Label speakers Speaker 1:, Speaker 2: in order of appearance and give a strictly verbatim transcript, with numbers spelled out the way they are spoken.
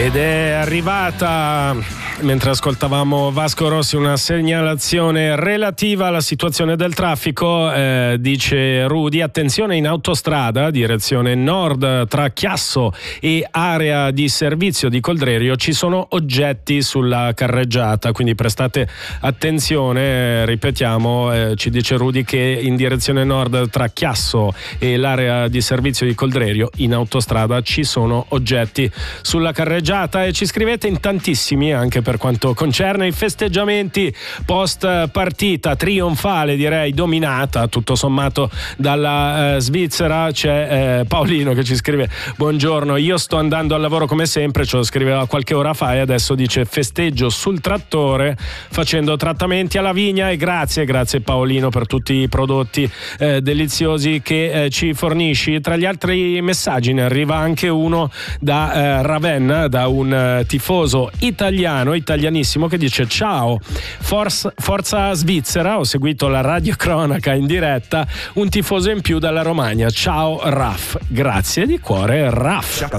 Speaker 1: Ed è arrivata, mentre ascoltavamo Vasco Rossi, una segnalazione relativa alla situazione del traffico. Eh, dice Rudy: attenzione in autostrada, direzione nord, tra Chiasso e area di servizio di Coldrerio ci sono oggetti sulla carreggiata, quindi prestate attenzione. Ripetiamo, eh, ci dice Rudy che in direzione nord tra Chiasso e l'area di servizio di Coldrerio in autostrada ci sono oggetti sulla carreggiata. E ci scrivete in tantissimi anche per quanto concerne i festeggiamenti post partita trionfale, direi dominata tutto sommato dalla eh, Svizzera. C'è eh, Paolino che ci scrive: buongiorno, io sto andando al lavoro come sempre, ce lo scriveva qualche ora fa, e adesso dice festeggio sul trattore facendo trattamenti alla vigna. E grazie, grazie Paolino per tutti i prodotti eh, deliziosi che eh, ci fornisci. Tra gli altri messaggi ne arriva anche uno da eh, Ravenna, da un uh, tifoso italiano, italianissimo, che dice: ciao, forza, forza Svizzera, ho seguito la radiocronaca in diretta, un tifoso in più dalla Romagna, ciao Raff. Grazie di cuore Raff.